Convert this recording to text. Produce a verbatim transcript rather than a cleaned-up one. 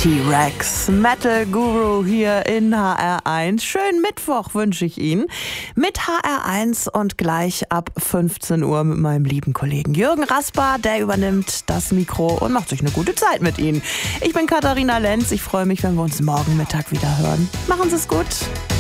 T-Rex, Metal Guru hier in H R eins. Schönen Mittwoch wünsche ich Ihnen mit H R eins und gleich ab fünfzehn Uhr mit meinem lieben Kollegen Jürgen Rasper. Der übernimmt das Mikro und macht sich eine gute Zeit mit Ihnen. Ich bin Katharina Lenz. Ich freue mich, wenn wir uns morgen Mittag wieder hören. Machen Sie es gut.